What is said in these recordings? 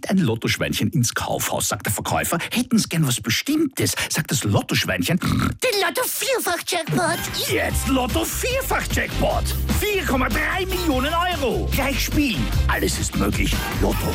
kommt ein Lottoschweinchen ins Kaufhaus, sagt der Verkäufer. Hätten Sie gern was Bestimmtes? Sagt das Lottoschweinchen. Den Lotto-Vierfach-Jackpot. Jetzt Lotto-Vierfach-Jackpot. 4,3 Millionen Euro. Gleich spielen. Alles ist möglich. Lotto.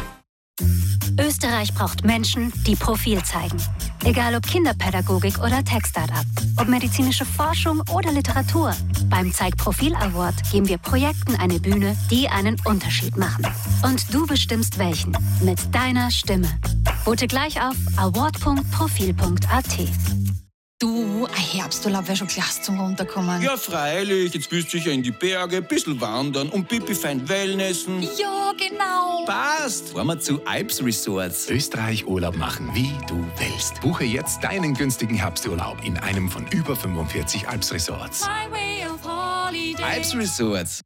Österreich braucht Menschen, die Profil zeigen. Egal ob Kinderpädagogik oder Tech-Startup, ob medizinische Forschung oder Literatur. Beim Zeig Profil Award geben wir Projekten eine Bühne, die einen Unterschied machen. Und du bestimmst welchen. Mit deiner Stimme. Vote gleich auf award.profil.at. Du, ein Herbsturlaub wäre schon klasse zum Runterkommen. Ja, freilich. Jetzt willst du sicher in die Berge, ein bisschen wandern und Pipi fein Wellnessen. Ja, genau. Passt. Fahren wir zu Alps Resorts. Österreich Urlaub machen, wie du willst. Buche jetzt deinen günstigen Herbsturlaub in einem von über 45 Alps Resorts. Alps Resorts.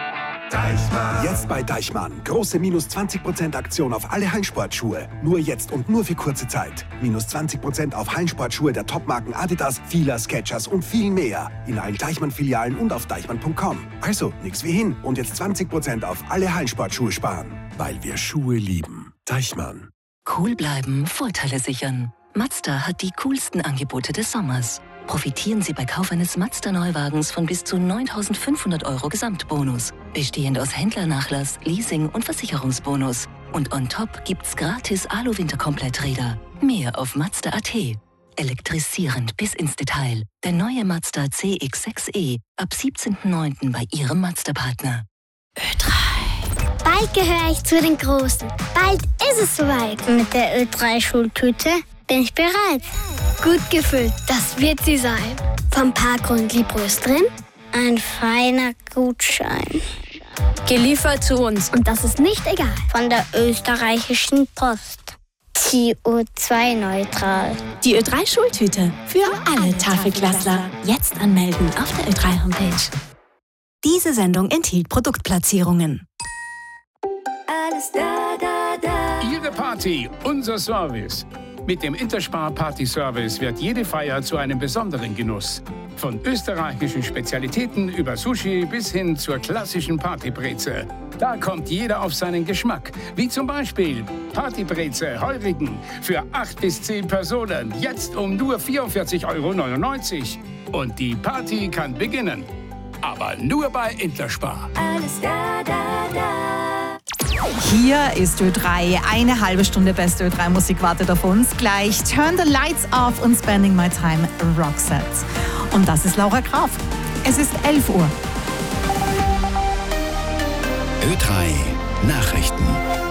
Jetzt bei Deichmann. Große minus 20% Aktion auf alle Hallensportschuhe. Nur jetzt und nur für kurze Zeit. Minus 20% auf Hallensportschuhe der Topmarken Adidas, Fila, Skechers und viel mehr. In allen Deichmann-Filialen und auf deichmann.com. Also, nix wie hin. Und jetzt 20% auf alle Hallensportschuhe sparen. Weil wir Schuhe lieben. Deichmann. Cool bleiben, Vorteile sichern. Mazda hat die coolsten Angebote des Sommers. Profitieren Sie bei Kauf eines Mazda-Neuwagens von bis zu 9.500 € Gesamtbonus. Bestehend aus Händlernachlass, Leasing und Versicherungsbonus. Und on top gibt's gratis Alu-Winterkompletträder. Mehr auf Mazda.at. Elektrisierend bis ins Detail. Der neue Mazda CX-6e ab 17.09. bei Ihrem Mazda-Partner. Ö3. Bald gehöre ich zu den Großen. Bald ist es soweit. Mit der Ö3-Schultüte bin ich bereit. Gut gefüllt, das wird sie sein. Vom Parkgrund Liebros drin, ein feiner Gutschein. Geliefert zu uns. Und das ist nicht egal. Von der österreichischen Post. CO2-neutral. Die Ö3-Schultüte für alle Tafelklassler. Jetzt anmelden auf der Ö3-Homepage. Diese Sendung enthielt Produktplatzierungen. Alles da, da, da. Ihre Party, unser Service. Mit dem Interspar Party Service wird jede Feier zu einem besonderen Genuss. Von österreichischen Spezialitäten über Sushi bis hin zur klassischen Partybreze. Da kommt jeder auf seinen Geschmack. Wie zum Beispiel Partybreze Heurigen für 8 bis 10 Personen. Jetzt um nur 44,99 €. Und die Party kann beginnen. Aber nur bei Interspar. Alles da, da, da. Hier ist Ö3. Eine halbe Stunde beste Ö3-Musik wartet auf uns. Gleich Turn the Lights Off und Spending My Time Roxette. Und das ist Laura Graf. Es ist 11 Uhr. Ö3 Nachrichten.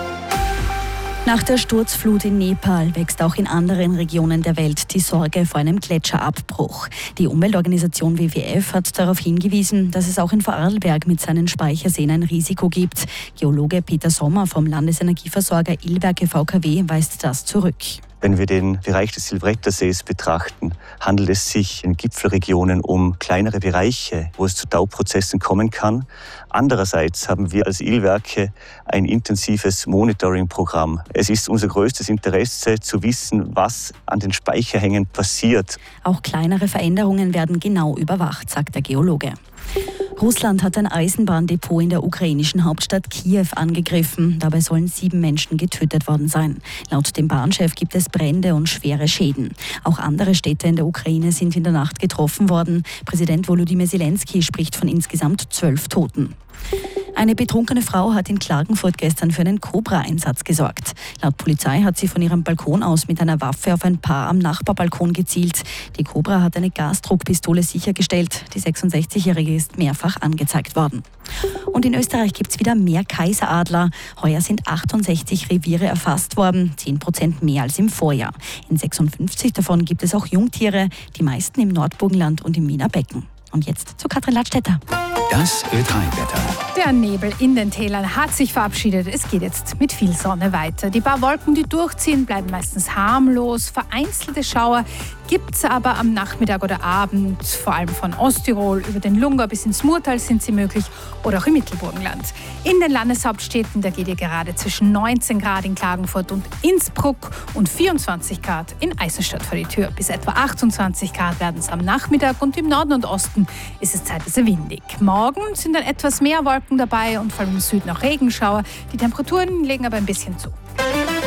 Nach der Sturzflut in Nepal wächst auch in anderen Regionen der Welt die Sorge vor einem Gletscherabbruch. Die Umweltorganisation WWF hat darauf hingewiesen, dass es auch in Vorarlberg mit seinen Speicherseen ein Risiko gibt. Geologe Peter Sommer vom Landesenergieversorger Ilwerke VKW weist das zurück. Wenn wir den Bereich des Silvrettersees betrachten, handelt es sich in Gipfelregionen um kleinere Bereiche, wo es zu Tauprozessen kommen kann. Andererseits haben wir als Ilwerke ein intensives Monitoring-Programm. Es ist unser größtes Interesse zu wissen, was an den Speicherhängen passiert. Auch kleinere Veränderungen werden genau überwacht, sagt der Geologe. Russland hat ein Eisenbahndepot in der ukrainischen Hauptstadt Kiew angegriffen. Dabei sollen 7 Menschen getötet worden sein. Laut dem Bahnchef gibt es Brände und schwere Schäden. Auch andere Städte in der Ukraine sind in der Nacht getroffen worden. Präsident Volodymyr Zelensky spricht von insgesamt 12 Toten. Eine betrunkene Frau hat in Klagenfurt gestern für einen Cobra-Einsatz gesorgt. Laut Polizei hat sie von ihrem Balkon aus mit einer Waffe auf ein Paar am Nachbarbalkon gezielt. Die Cobra hat eine Gasdruckpistole sichergestellt. Die 66-Jährige ist mehrfach angezeigt worden. Und in Österreich gibt es wieder mehr Kaiseradler. Heuer sind 68 Reviere erfasst worden, 10% mehr als im Vorjahr. In 56 davon gibt es auch Jungtiere, die meisten im Nordburgenland und im Wiener Becken. Und jetzt zu Katrin Ladstätter. Das Ö3-Wetter. Der Nebel in den Tälern hat sich verabschiedet. Es geht jetzt mit viel Sonne weiter. Die paar Wolken, die durchziehen, bleiben meistens harmlos. Vereinzelte Schauer gibt es aber am Nachmittag oder Abend. Vor allem von Osttirol über den Lunga bis ins Murtal sind sie möglich oder auch im Mittelburgenland. In den Landeshauptstädten, da geht ihr gerade zwischen 19 Grad in Klagenfurt und Innsbruck und 24 Grad in Eisenstadt vor die Tür. Bis etwa 28 Grad werden es am Nachmittag und im Norden und Osten ist es zeitweise windig. Morgen sind dann etwas mehr Wolken dabei und vor allem im Süden auch Regenschauer. Die Temperaturen legen aber ein bisschen zu.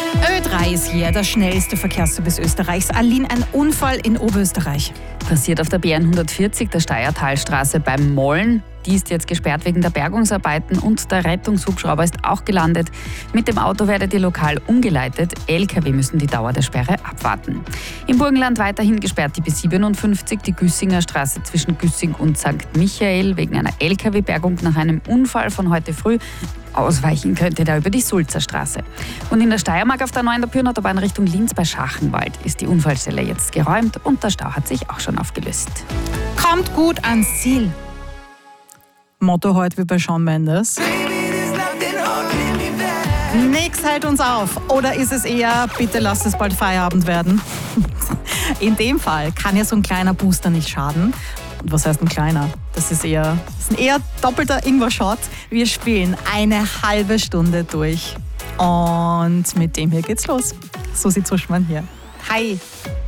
Ö3 ist hier, der schnellste Verkehrsservice Österreichs. Aline, ein Unfall in Oberösterreich. Passiert auf der BN 140, der Steiertalstraße beim Molln. Die ist jetzt gesperrt wegen der Bergungsarbeiten und der Rettungshubschrauber ist auch gelandet. Mit dem Auto werdet ihr lokal umgeleitet. LKW müssen die Dauer der Sperre abwarten. Im Burgenland weiterhin gesperrt die B57, die Güssinger Straße zwischen Güssing und St. Michael wegen einer LKW-Bergung nach einem Unfall von heute früh. Ausweichen könnt ihr da über die Sulzer Straße. Und in der Steiermark auf der 9. Pirnautobahn Richtung Linz bei Schachenwald ist die Unfallstelle jetzt geräumt und der Stau hat sich auch schon aufgelöst. Kommt gut ans Ziel. Motto heute wie bei Shawn Mendes. Nix hält uns auf. Oder ist es eher, bitte lasst es bald Feierabend werden? In dem Fall kann ja so ein kleiner Booster nicht schaden. Und was heißt ein kleiner? Das ist ein eher doppelter Ingwer-Shot. Wir spielen eine halbe Stunde durch. Und mit dem hier geht's los. Susi Zuschmann hier. Hi.